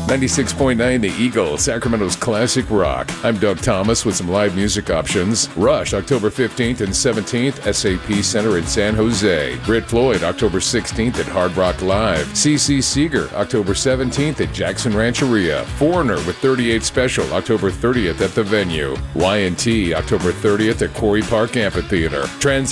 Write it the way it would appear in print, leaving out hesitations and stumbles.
96.9 The Eagle, Sacramento's classic rock. I'm Doug Thomas with some live music options. Rush, October 15th and 17th, SAP Center in San Jose. Brit Floyd, October 16th at Hard Rock Live. CC Seeger, October 17th at Jackson Rancheria. Foreigner with 38 Special, October 30th at the venue. Y&T, October 30th at Quarry Park Amphitheater.